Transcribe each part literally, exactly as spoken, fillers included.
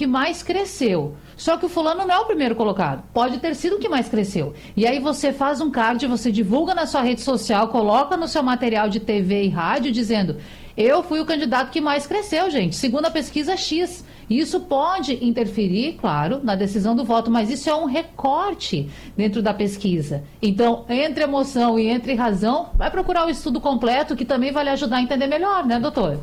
que mais cresceu. Só que o fulano não é o primeiro colocado. Pode ter sido o que mais cresceu. E aí você faz um card, você divulga na sua rede social, coloca no seu material de T V e rádio, dizendo: eu fui o candidato que mais cresceu, gente, segundo a pesquisa X. Isso pode interferir, claro, na decisão do voto, mas isso é um recorte dentro da pesquisa. Então, entre emoção e entre razão, vai procurar o estudo completo, que também vai lhe ajudar a entender melhor, né, doutor?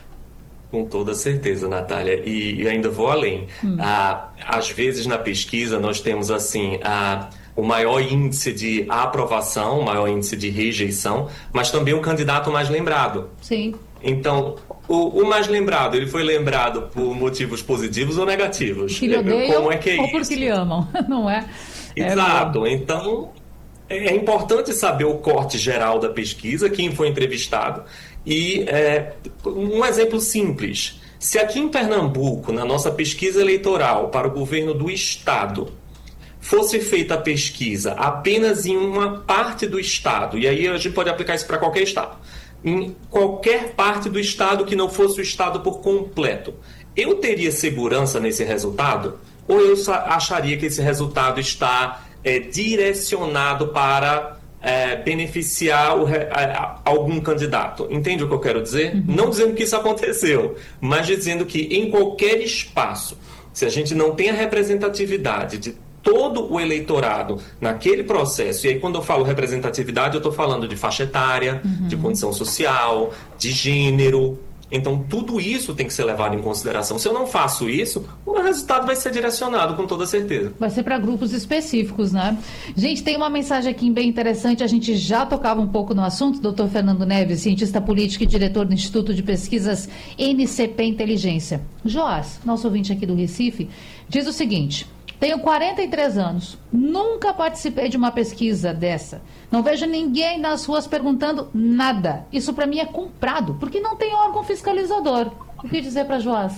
Com toda certeza, Natália. E, e ainda vou além. Hum. Ah, às vezes, na pesquisa, nós temos, assim, ah, o maior índice de aprovação, o maior índice de rejeição, mas também o candidato mais lembrado. Sim. Então, o, o mais lembrado, ele foi lembrado por motivos positivos ou negativos? Que lhe odeiam, Como é que é ou isso? porque lhe amam, não é? Exato. É então, é importante saber o corte geral da pesquisa, quem foi entrevistado. E é, um exemplo simples. Se aqui em Pernambuco, na nossa pesquisa eleitoral para o governo do estado, fosse feita a pesquisa apenas em uma parte do estado, e aí a gente pode aplicar isso para qualquer estado, em qualquer parte do estado que não fosse o estado por completo, eu teria segurança nesse resultado? Ou eu acharia que esse resultado está é, direcionado para é, beneficiar o, é, algum candidato? Entende o que eu quero dizer? Uhum. Não dizendo que isso aconteceu, mas dizendo que em qualquer espaço, se a gente não tem a representatividade de todo o eleitorado naquele processo, e aí quando eu falo representatividade, eu estou falando de faixa etária, uhum. de condição social, de gênero. Então, tudo isso tem que ser levado em consideração. Se eu não faço isso, o meu resultado vai ser direcionado, com toda certeza. Vai ser para grupos específicos, né? Gente, tem uma mensagem aqui bem interessante. A gente já tocava um pouco no assunto. doutor Fernando Neves, cientista político e diretor do Instituto de Pesquisas N C P Inteligência. Joás, nosso ouvinte aqui do Recife, diz o seguinte: tenho quarenta e três anos, nunca participei de uma pesquisa dessa. Não vejo ninguém nas ruas perguntando nada. Isso para mim é comprado, porque não tem órgão fiscalizador. O que dizer para Joás?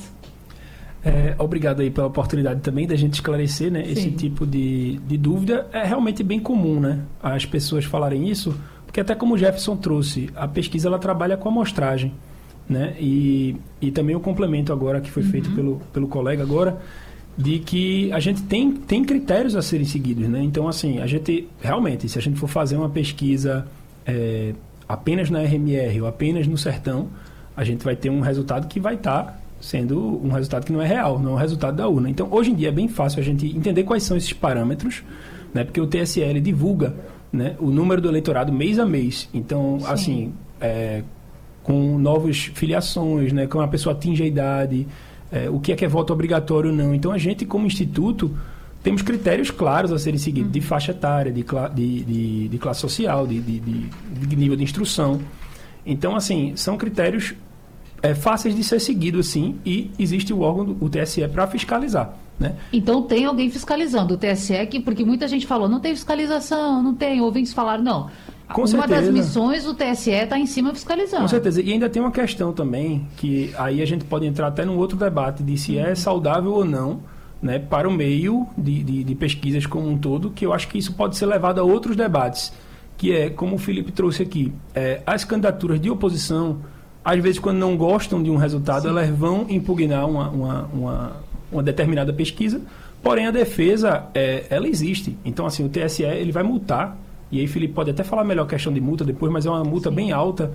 É, obrigado aí pela oportunidade também da gente esclarecer, né, esse tipo de, de dúvida. É realmente bem comum, né, as pessoas falarem isso, porque até como o Jefferson trouxe, a pesquisa ela trabalha com amostragem, né, e, e também o complemento agora que foi feito uhum. pelo, pelo colega agora, de que a gente tem, tem critérios a serem seguidos, né? Então, assim, a gente, realmente, se a gente for fazer uma pesquisa é, apenas na R M R ou apenas no Sertão, a gente vai ter um resultado que vai estar tá sendo um resultado que não é real, não é o resultado da urna. Então, hoje em dia é bem fácil a gente entender quais são esses parâmetros, né? Porque o T S L divulga, né, o número do eleitorado mês a mês. Então, Sim. assim, é, com novas filiações, né? Como a pessoa atinge a idade, É, o que é que é voto obrigatório ou não. Então, a gente, como instituto, temos critérios claros a serem seguidos, uhum. de faixa etária, de, cla- de, de, de classe social, de, de, de, de nível de instrução. Então, assim, são critérios é, fáceis de ser seguidos, assim, e existe o órgão, do, o T S E, para fiscalizar, né? Então, tem alguém fiscalizando o T S E, que, porque muita gente falou, não tem fiscalização, não tem, ouvintes falaram, não. Com uma certeza. das missões do T S E está em cima fiscalizando. Com certeza. E ainda tem uma questão também, que aí a gente pode entrar até num outro debate de se é saudável ou não, né, para o meio de, de, de pesquisas como um todo, que eu acho que isso pode ser levado a outros debates, que é, como o Felipe trouxe aqui, é, as candidaturas de oposição, às vezes quando não gostam de um resultado, Sim. elas vão impugnar uma, uma, uma, uma determinada pesquisa, porém a defesa, é, ela existe. Então, assim, o T S E ele vai multar. E aí, Felipe pode até falar melhor a questão de multa depois, mas é uma multa Sim. bem alta.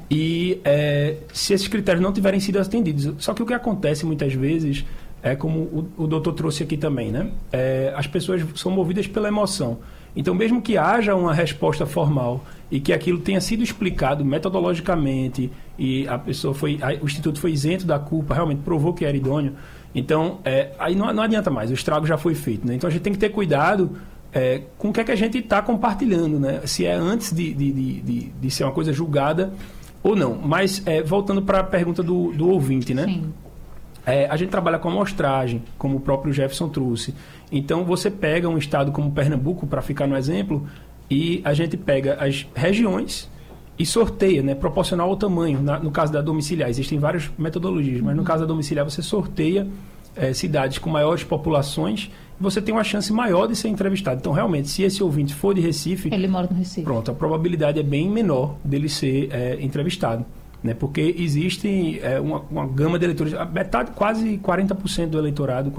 E é, se esses critérios não tiverem sido atendidos. Só que o que acontece muitas vezes é como o, o doutor trouxe aqui também, né? É, as pessoas são movidas pela emoção. Então, mesmo que haja uma resposta formal e que aquilo tenha sido explicado metodologicamente e a pessoa foi, a, o Instituto foi isento da culpa, realmente provou que era idôneo, então, é, aí não, não adianta mais, o estrago já foi feito, né? Então, a gente tem que ter cuidado É, com o que é que a gente está compartilhando, né? Se é antes de, de, de, de ser uma coisa julgada ou não. Mas, é, voltando para a pergunta do, do ouvinte, né? Sim. É, a gente trabalha com amostragem, como o próprio Jefferson trouxe. Então, você pega um estado como Pernambuco, para ficar no exemplo, e a gente pega as regiões e sorteia, né? Proporcional ao tamanho. Na, no caso da domiciliar, existem várias metodologias, mas no caso da domiciliar, você sorteia é, cidades com maiores populações, você tem uma chance maior de ser entrevistado. Então, realmente, se esse ouvinte for de Recife... Ele mora no Recife. Pronto, a probabilidade é bem menor dele ser é, entrevistado, né? Porque existe é, uma, uma gama de eleitores, metade, quase quarenta por cento do eleitorado,